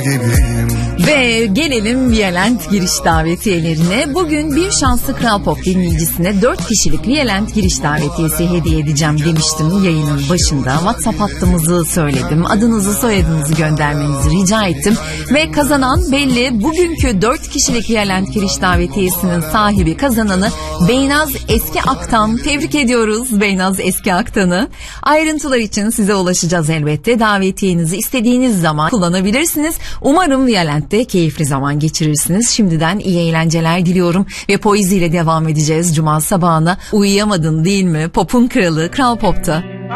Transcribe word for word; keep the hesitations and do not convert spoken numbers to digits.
gibiyim. Ve gelelim Violent giriş davetiyelerine. Bugün bir şanslı Kral Pop dinleyicisine dört kişilik Violent giriş davetiyesi hediye edeceğim demiştim yayının başında. WhatsApp hattımızı söyledim. Adınızı, soyadınızı göndermenizi rica ettim. Ve kazanan belli. Bugünkü dört kişilik Violent giriş davetiyesinin sahibi, kazananı Beynaz Eski Aktan. Tebrik ediyoruz Beynaz Eski Aktan'ı. Ayrıntılar için size ulaşacağız elbette. Davetiyenizi istediğiniz zaman kullanabilirsiniz. Umarım Violent'te keyifli zaman geçirirsiniz. Şimdiden iyi eğlenceler diliyorum ve Poezi ile devam edeceğiz Cuma sabahına. Uyuyamadın değil mi? Pop'un kralı Kral Pop'ta.